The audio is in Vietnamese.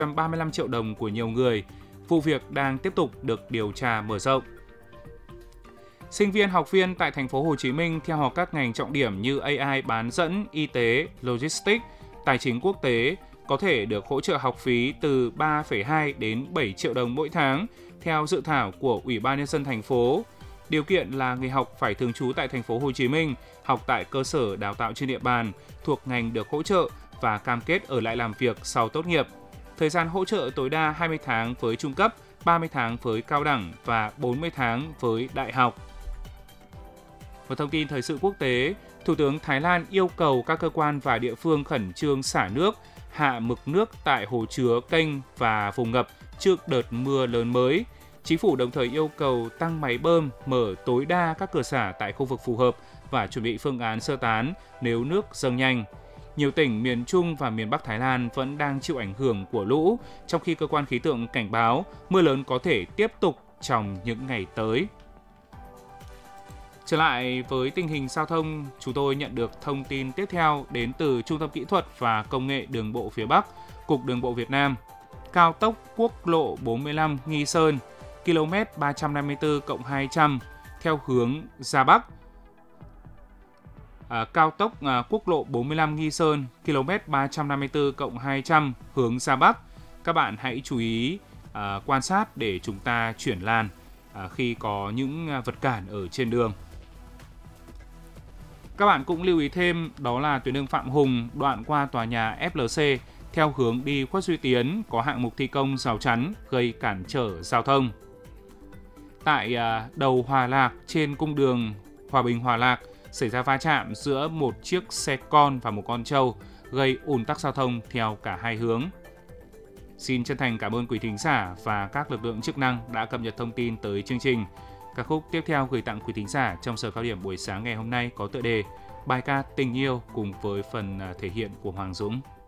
135 triệu đồng của nhiều người. Vụ việc đang tiếp tục được điều tra mở rộng. Sinh viên, học viên tại thành phố Hồ Chí Minh theo học các ngành trọng điểm như AI bán dẫn, y tế, logistics, tài chính quốc tế có thể được hỗ trợ học phí từ 3,2 đến 7 triệu đồng mỗi tháng theo dự thảo của Ủy ban nhân dân thành phố. Điều kiện là người học phải thường trú tại thành phố Hồ Chí Minh, học tại cơ sở đào tạo trên địa bàn, thuộc ngành được hỗ trợ và cam kết ở lại làm việc sau tốt nghiệp. Thời gian hỗ trợ tối đa 20 tháng với trung cấp, 30 tháng với cao đẳng và 40 tháng với đại học. Một thông tin thời sự quốc tế, Thủ tướng Thái Lan yêu cầu các cơ quan và địa phương khẩn trương xả nước, hạ mực nước tại hồ chứa, kênh và vùng ngập trước đợt mưa lớn mới. Chính phủ đồng thời yêu cầu tăng máy bơm, mở tối đa các cửa xả tại khu vực phù hợp và chuẩn bị phương án sơ tán nếu nước dâng nhanh. Nhiều tỉnh miền Trung và miền Bắc Thái Lan vẫn đang chịu ảnh hưởng của lũ, trong khi cơ quan khí tượng cảnh báo mưa lớn có thể tiếp tục trong những ngày tới. Trở lại với tình hình giao thông, chúng tôi nhận được thông tin tiếp theo đến từ Trung tâm Kỹ thuật và Công nghệ Đường bộ phía Bắc, Cục Đường bộ Việt Nam. Cao tốc quốc lộ 45 Nghi Sơn, km 354+200 theo hướng ra Bắc. Cao tốc quốc lộ 45 Nghi Sơn, km 354+200 hướng ra Bắc. Các bạn hãy chú ý quan sát để chúng ta chuyển làn khi có những vật cản ở trên đường. Các bạn cũng lưu ý thêm đó là tuyến đường Phạm Hùng đoạn qua tòa nhà FLC theo hướng đi Khuất Duy Tiến có hạng mục thi công rào chắn gây cản trở giao thông. Tại đầu Hòa Lạc trên cung đường Hòa Bình Hòa Lạc xảy ra va chạm giữa một chiếc xe con và một con trâu gây ùn tắc giao thông theo cả hai hướng. Xin chân thành cảm ơn quý thính giả và các lực lượng chức năng đã cập nhật thông tin tới chương trình. Ca khúc tiếp theo gửi tặng quý thính giả trong giờ cao điểm buổi sáng ngày hôm nay có tựa đề Bài ca tình yêu cùng với phần thể hiện của Hoàng Dũng.